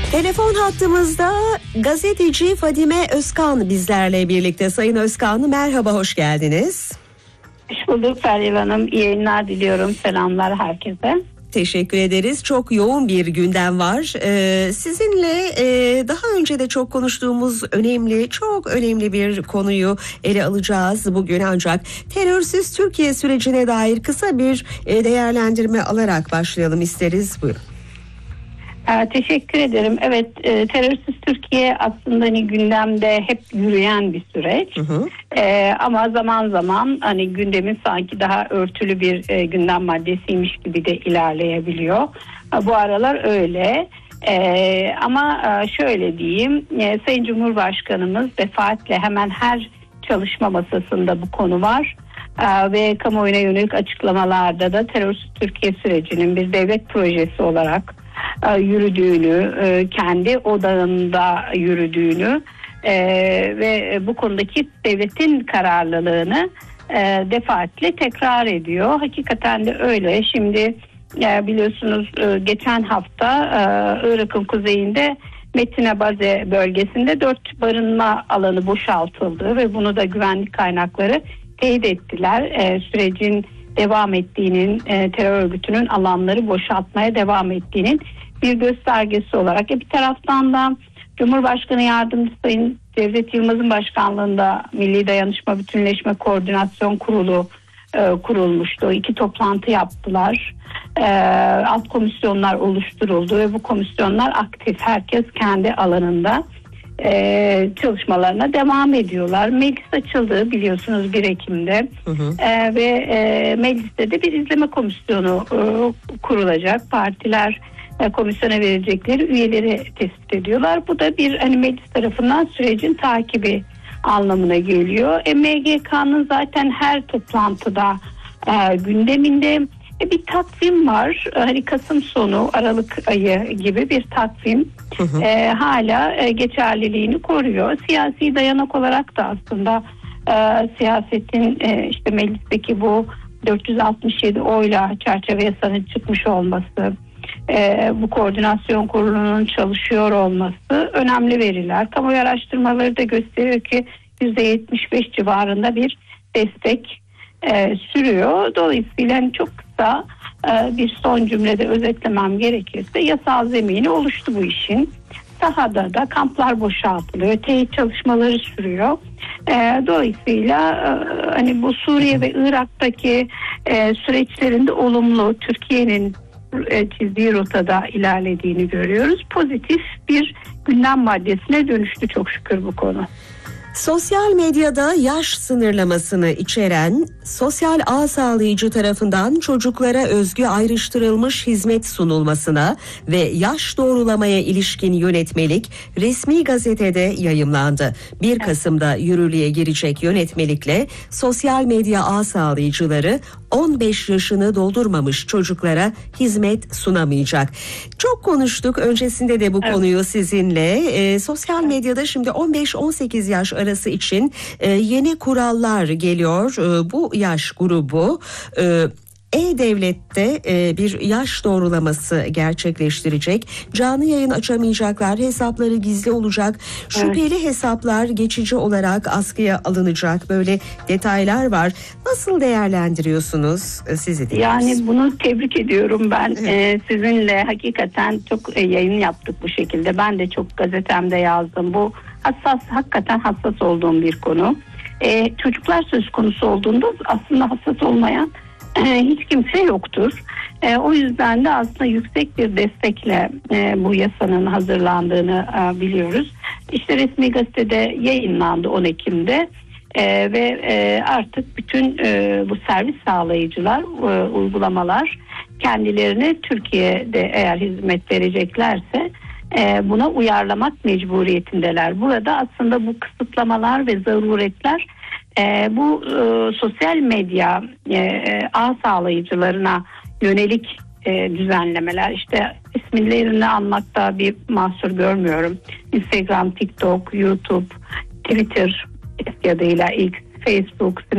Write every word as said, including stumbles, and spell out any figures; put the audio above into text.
Telefon hattımızda gazeteci Fadime Özkan bizlerle birlikte. Sayın Özkan, merhaba, hoş geldiniz. Hoş bulduk Feryal Hanım. İyi yayınlar diliyorum. Selamlar herkese. Teşekkür ederiz. Çok yoğun bir gündem var. Ee, sizinle e, daha önce de çok konuştuğumuz önemli, çok önemli bir konuyu ele alacağız bugün. Ancak terörsüz Türkiye sürecine dair kısa bir e, değerlendirme alarak başlayalım isteriz. Buyurun. Ee, teşekkür ederim. Evet, e, terörsüz Türkiye aslında hani gündemde hep yürüyen bir süreç. Hı hı. E, ama zaman zaman hani gündemin sanki daha örtülü bir e, gündem maddesiymiş gibi de ilerleyebiliyor. E, bu aralar öyle. E, ama e, şöyle diyeyim, e, Sayın Cumhurbaşkanımız defaatle hemen her çalışma masasında bu konu var. E, ve kamuoyuna yönelik açıklamalarda da terörsüz Türkiye sürecinin bir devlet projesi olarak yürüdüğünü, kendi odağında yürüdüğünü ve bu konudaki devletin kararlılığını defaatle tekrar ediyor. Hakikaten de öyle. Şimdi biliyorsunuz geçen hafta Irak'ın kuzeyinde Metine Baze bölgesinde dört barınma alanı boşaltıldı ve bunu da güvenlik kaynakları teyit ettiler. Sürecin devam ettiğinin, e, terör örgütünün alanları boşaltmaya devam ettiğinin bir göstergesi olarak. E, bir taraftan da Cumhurbaşkanı Yardımcısı Sayın Cevdet Yılmaz'ın başkanlığında Milli Dayanışma Bütünleşme Koordinasyon Kurulu e, kurulmuştu. İki toplantı yaptılar. E, alt komisyonlar oluşturuldu ve bu komisyonlar aktif, herkes kendi alanında Ee, çalışmalarına devam ediyorlar. Meclis açıldı biliyorsunuz bir Ekim'de hı hı. Ee, ve e, mecliste de bir izleme komisyonu e, kurulacak. Partiler e, komisyona verecekleri üyeleri tespit ediyorlar. Bu da bir hani meclis tarafından sürecin takibi anlamına geliyor. E, M G K'nın zaten her toplantıda e, gündeminde E bir takvim var. Hani Kasım sonu, Aralık ayı gibi bir takvim hı hı. E, hala e, geçerliliğini koruyor. Siyasi dayanak olarak da aslında e, siyasetin e, işte meclisteki bu dört yüz altmış yedi oyla çerçeve yasanın çıkmış olması, e, bu koordinasyon kurulunun çalışıyor olması önemli veriler. Kamuoyu araştırmaları da gösteriyor ki yüzde yetmiş beş civarında bir destek e, sürüyor. Dolayısıyla yani çok kısa e, bir son cümlede özetlemem gerekirse yasal zemini oluştu bu işin. Sahada da kamplar boşaltılıyor, teyit çalışmaları sürüyor. E, dolayısıyla e, hani bu Suriye ve Irak'taki e, süreçlerinde olumlu, Türkiye'nin e, çizdiği rotada ilerlediğini görüyoruz. Pozitif bir gündem maddesine dönüştü çok şükür bu konu. Sosyal medyada yaş sınırlamasını içeren sosyal ağ sağlayıcı tarafından çocuklara özgü ayrıştırılmış hizmet sunulmasına ve yaş doğrulamaya ilişkin yönetmelik resmi gazetede yayımlandı. bir Kasım'da yürürlüğe girecek yönetmelikle sosyal medya ağ sağlayıcıları on beş yaşını doldurmamış çocuklara hizmet sunamayacak. Çok konuştuk öncesinde de bu evet. konuyu sizinle. E, sosyal medyada şimdi on beş on sekiz yaş arası için e, yeni kurallar geliyor. E, bu yaş grubu e, E-Devlet'te e, bir yaş doğrulaması gerçekleştirecek. Canlı yayın açamayacaklar, hesapları gizli olacak. Şüpheli evet. hesaplar geçici olarak askıya alınacak. Böyle detaylar var. Nasıl değerlendiriyorsunuz sizi dinliyoruz? Yani bunu tebrik ediyorum ben. Evet. Ee, sizinle hakikaten çok e, yayın yaptık bu şekilde. Ben de çok gazetemde yazdım. Bu hassas, hakikaten hassas olduğum bir konu. Ee, çocuklar söz konusu olduğunda aslında hassas olmayan hiç kimse yoktur. E, o yüzden de aslında yüksek bir destekle e, bu yasanın hazırlandığını e, biliyoruz. İşte resmi gazetede yayınlandı on Ekim'de e, ve e, artık bütün e, bu servis sağlayıcılar, e, uygulamalar kendilerine Türkiye'de eğer hizmet vereceklerse e, buna uyarlamak mecburiyetindeler. Burada aslında bu kısıtlamalar ve zaruretler E, bu e, sosyal medya e, ağ sağlayıcılarına yönelik e, düzenlemeler. İşte isimlerini anmakta bir mahsur görmüyorum. Instagram, TikTok, YouTube, Twitter eski adıyla X, Facebook,